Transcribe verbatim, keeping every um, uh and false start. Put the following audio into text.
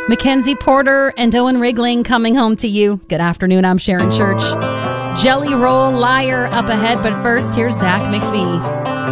Mackenzie Porter and Owen Rigling coming home to you. Good afternoon, I'm Sharon Church. Jelly Roll Liar up ahead, but first, here's Zach McPhee.